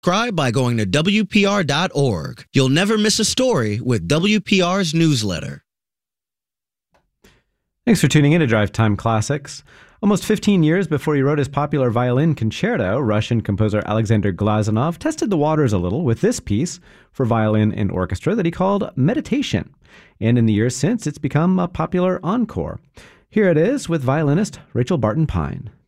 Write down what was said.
Subscribe by going to WPR.org. You'll never miss a story with WPR's newsletter. Thanks for tuning in to Drive Time Classics. Almost 15 years before he wrote his popular violin concerto, Russian composer Alexander Glazunov tested the waters a little with this piece for violin and orchestra that he called Meditation. And in the years since, it's become a popular encore. Here it is with violinist Rachel Barton Pine.